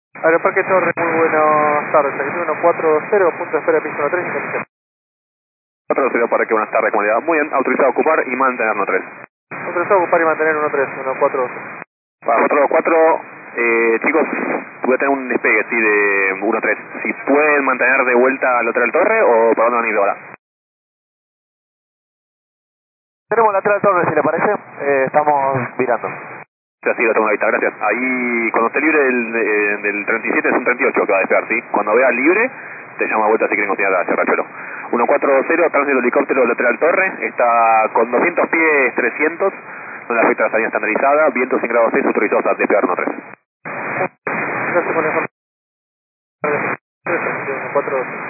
Aeroparque Torre, muy buenas tardes. Aquí 140, punto de espera, piso 13, intercepción. 40 Parque, buenas tardes, comunidad. Muy bien, autorizado a ocupar y mantener 13. Autorizado a ocupar y mantener 13, 140. Para 424, chicos, voy a tener un despegue, sí, de 13. Si pueden mantener de vuelta al Hotel Torre o para dónde van a ir ahora. Tenemos lateral Torre, si le parece. Estamos virando. Ya sí, lo tengo ahorita, gracias. Ahí, cuando esté libre del 37 es un 38 que va a despegar, ¿sí? Cuando vea libre, te llama a vuelta si quieren continuar hacia Rachuelo. 140, tránsito helicóptero lateral Torre, está con 200 pies 300, no le afecta la salida estandarizada, viento 100 grados 6, autorizados a despegar 13. Gracias por la información. 140.